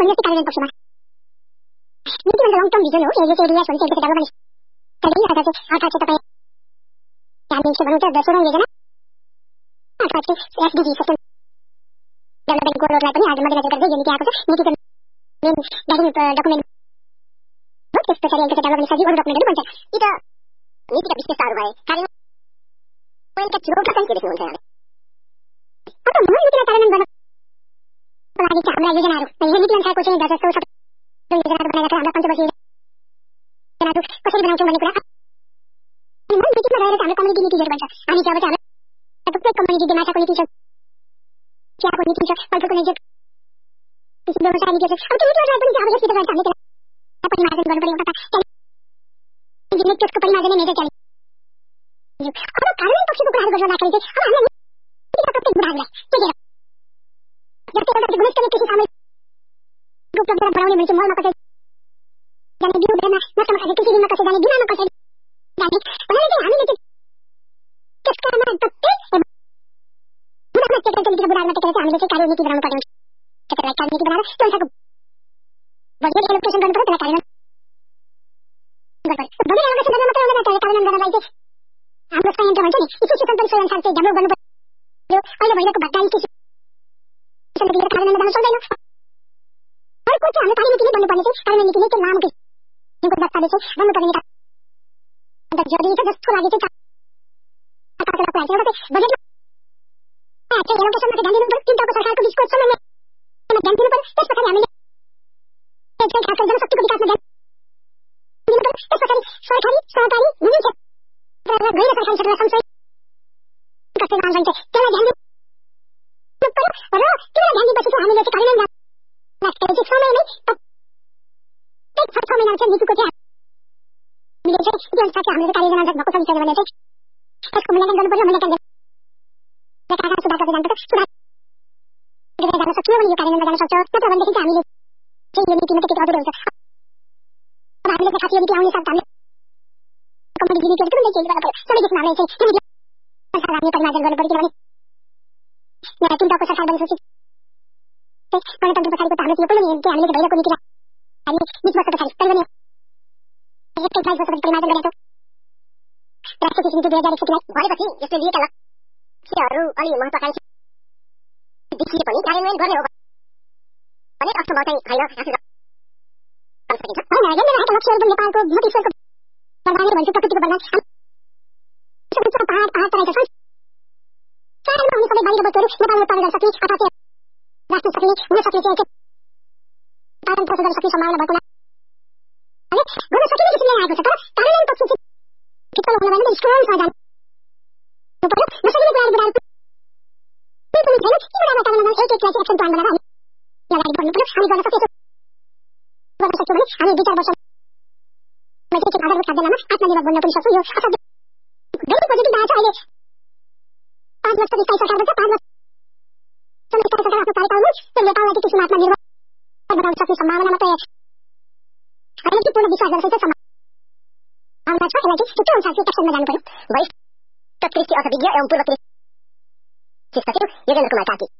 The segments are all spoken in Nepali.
यस्तै कार्यान्वयन पक्षमा नीतिगत लङ टर्म भिजन हो कि यो चाहिँ एडिएस भन्छ यसको डेभलपमेन्ट स्टडी अर्थात् चाहिँ तपाईँ हामी के भन्छ 10औं योजना अर्थात् चाहिँ एसडीजी सस्टेन डेभलपमेन्ट गोलहरूलाई पनि आज मध्यनजर गर्दै यो नीति आएको छ। नीतिको मेन गाइडिङ डकुमेन्ट हो। त्यस पछाडि अलिकति डेभलपमेन्ट स्ट्राटेजी अरू डकुमेन्टहरू बन्छ। यी त नीतिका विशेषताहरू भए। कार्यान्वयनका चुनौतीहरू चाहिँ के देख्नुहुन्छ यहाँले? अब मूल नीतिलाई कार्यान्वयन गर्नको लागि चाहिँ हाम्रा योजनाहरू यो नीति अनुसारको चाहिँ 10 योजनाहरू बनाएका छौँ। हाम्रा पञ्चवर्षीय योजनाहरू कसरी बनाउँछौँ भन्ने कुरा मूल नीतिमा रहेर चाहिँ हाम्रो कम्युनिटी नीतिहरू बन्छ। हामी चाहिँ अब चाहिँ हाम्रो प्रत्येक कम्युनिटी माछाको नीति छ, चियाको नीति छ, फलफुलको नीति छ, कृषि व्यवसाय नीति छ। अब त्यो नीतिहरूलाई पनि अब यस्तो गर्छ हामीले परिमार्जन गर्नुपर्ने एउटा त्यसको परिमार्जन मेजर च्यालेन्ज। अब कार्यान्वयन पक्षको कुराहरू गर्दाखेरि चाहिँ अब हामीलाई नीतिका प्रत्येक बुढाहरूलाई के दिएर जस्तै एउटा गुणस्तरीय कृषि सामग्री उपलब्ध बनाउने भने चाहिँ मलमा कसरी जाने, बिउ बेरमा नष्टमा कसरी, कृषि ऋणमा कसरी जाने, बिमामा कसरी जाने भनेर चाहिँ हामीले चाहिँ त्यसकामा प्रत्येक बुढामा टेकेर नीतिका बुढाहरूमा टेकेर चाहिँ हामीले चाहिँ कार्यनीति बनाउनु पर्ने हुन्छ। त्यसलाई कार्यनीति बनाएर त्यो अनुसारको बजेट एलोकेसन गर्नु पर्यो, त्यसलाई कार्यान्वयन गर्नुपर्छ। बजेट एलोकेसन गर्न मात्रै हुँदैन, त्यसलाई कार्यान्वयन गर्नलाई चाहिँ हाम्रो संयन्त्र भन्छ नि इको सिस्टम पनि सोही अनुसार चाहिँ डेभलप गर्नु पर्यो। अहिले भइरहेको भट्टा इको सिस्टमले लिएर कार्यान्वयन गर्न सक्दैन। अर्को चाहिँ हाम्रो कार्यनीति नै बन्नुपर्ने चाहिँ कार्यान्वयन नीति नै त्यो लामो किसिमको दस्तावेज चाहिँ बन्नुपर्ने निकाल अन्त जरुरी छ। जसको लागि चाहिँ एउटा चाहिँ बजेटमा चाहिँ एलोकेसनमा ध्यान दिनु पर्यो। तिनवटाको सरकारको बिचको समन्वयमा ध्यान दिनु पर्यो। त्यस पछाडि हामीले चाहिँ खास गरी जनशक्तिको विकासमा ध्यान दिनु पर्यो। त्यस पछाडि सरकारी सहकारी निजी क्षेत्र र गैर सरकारी क्षेत्रलाई सँगसँगै कसरी लान्छ त्यसलाई ध्यान दिनु पर्यो। र त्यसलाई ध्यान दिएपछि चाहिँ हामीले चाहिँ कार्यान्वयन चाहिँ समयमै प्रत्येक 6 महिनामा चाहिँ नीतिको चाहिँ हामीले चाहिँ त्यो अनुसार चाहिँ हामीले कार्ययोजना भएको छ विषय भने चाहिँ यसको मूल्याङ्कन गर्नुपर्छ। मूल्याङ्कन गरेर सुधार गर्दै जानुपर्छ। सुधार गर्दै जान सकियो भने यो कार्यान्वयन गर्न सक्छ। नत्र भनेदेखि चाहिँ हामीले चाहिँ यो नीतिमा त्यति अधुरो हुन्छ। अब हामीले चाहिँ खास यो नीति आउने साथ हामीले कम्युनिटी नीतिहरू पनि चेन्ज गर्नु पर्यो। सबै देशमा हामीले चाहिँ सरकार हामीले परिमार्जन गर्नु पर्यो। किनभने तिनवटाको सरकार बनेपछि गणतन्त्र पछाडिको त हामीले यो पनि हामीले भइरहेको नीतिलाई हामीले 20 वर्ष पछाडि तैपनि 21 वर्षपछि परिमार्जन गरेका छौँ। राष्ट्रिय कृषि नीति 2061 भनेपछि यसले लिएका लक्ष्यहरू अलि महत्त्वाकांक्षी देखिए पनि कार्यान्वयन गर्ने हो भने अर्थमा चाहिँ होइन हासिल गर्न सकिन्छ। होइन रहेका लक्ष्यहरू पनि नेपालको मधेश्वरको बर्बाद भन्छ, प्रकृतिको बर्बाद पहाड तराईका छन्। चारमा हुने सबै बाहिर वस्तुहरू नेपालमा उत्पादन गर्न सक्ने अथवा चाहिँ राख्न सक्ने हुन सक्ने चाहिँ उत्पादन प्रोसेस गर्न सक्ने सम्भावना भएको हुनाले गर्न सकिने किसिमले आएको छ। तर कार्यान्वयन पक्ष चाहिँ भित्र हुन भने स्ट्रङसँग जानु पर्यो। नसकिने कुराहरू बुढाहरू पनि छैन। यी कुरामा कार्यान्वयन एक चाहिँ एक्सन प्लान बनाएर हामी अगाडि बढ्नु पर्यो। हामी गर्न सक्छौँ भने हामी 2-4 वर्षमा चाहिँ आधारभूत खाद्यान्नमा आत्मनिर्भर बन्न पनि सक्छौँ। यो असाध्यै पोजिटिभ भएको छ। अहिले 5 वर्ष स्थायी सरकार बन्छ। 5 वर्ष स्थायी सरकार आफ्नो कार्यकालमा त्यो नेपाललाई चाहिँ कृषिमा आत्मनिर्भर बनाउन सक्ने सम्भावना मात्रै होइन कि पूर्ण विश्वास गर्न सक्छ सम्भावना छ। यसलाई चाहिँ त्यो अनुसार चाहिँ एक्सनमा जानु पर्यो। वरिष्ठ कृषि अर्थविज्ञ एवं पूर्व कृषि सचिव योगेन्द्र कुमार कार्की।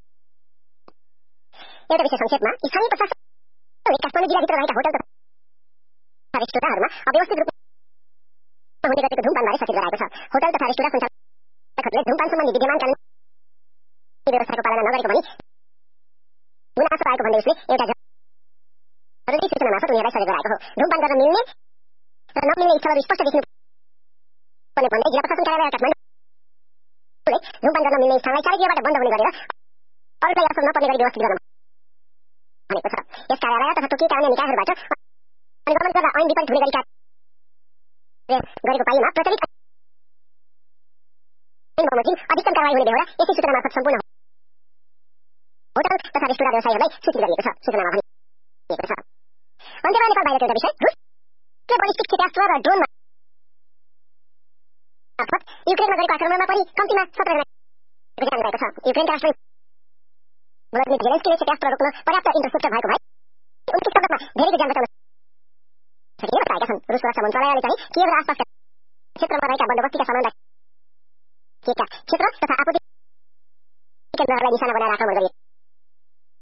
एउटा विषय संक्षेपमा स्थानीय प्रशासन काठमाडौँ जिल्लाभित्र रहेका होटल तथा रेस्टुरेन्टहरूमा अव्यवस्थित रूपमा हुने गरेको धुमपानबारे सचेत गराएको छ। होटल तथा रेस्टुरेन्ट सञ्चालकहरूले धुमपान सम्बन्धी विद्यमान कानून व्यवस्थाको पालना नगरेको भनी गुनासो आएको भन्दै उसले एउटा जरुरी सूचना मार्फत उनीहरूलाई सचेत गराएको हो। धुमपान गर्न मिल्ने र नमिल्ने स्थलहरू स्पष्ट देखिनु पर्ने भन्दै जिल्ला प्रशासन कार्यालय काठमाडौँले धुमपान गर्न मिल्ने स्थानलाई चारैतिरबाट बन्द हुने गरेर अरूलाई असर नपर्ने गरी व्यवस्थित गर्न भनेको छ। यस कार्यालय तथा तोकिएका अन्य निकायहरूबाट अनुगमन गर्दा ऐन विपरीत हुने गरी कार्य गरेको पाइएमा प्रचलित बमोजिम अधिकतम कारवाही हुने बेहोरा यसै सूचना मार्फत सम्पूर्ण होटल तथा रेस्टुरेन्ट व्यवसायीहरूलाई सूचित गरिएको छ। सूचनामा भनिएको छ। अन्त्यमा नेपाल बाहिरको एउटा विषय रुसले बलिस्टिक क्षेपणास्त्र र ड्रोन मार्फत युक्रेनमा गरेको आक्रमणमा पनि कम्तीमा 17 जनाको ज्यान गएको छ। युक्रेनका राष्ट्रपति भ्लादिमिर जेलेन्स्कीले क्षेपणास्त्र रोक्न पर्याप्त इन्फ्रास्ट्रक्चर भएको भए उनकी सडकमा धेरैको ज्यान बचाउन सकिने बताएका छन्। रुस रक्षा मन्त्रालयले चाहिँ कियेभ र आसपासका क्षेत्रमा रहेका बन्दोबस्तीका सामान राखेका क्षेत्र तथा आपूर्ति केन्द्रहरूलाई निशाना बनाएर आक्रमण गरिएको